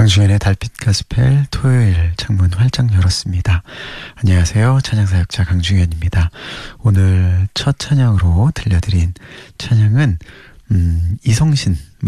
강주현의 달빛 가스펠 토요일 창문 활짝 열었습니다. 안녕하세요. 찬양사역자 강주현입니다. 오늘 첫 찬양으로 들려드린 찬양은 이성신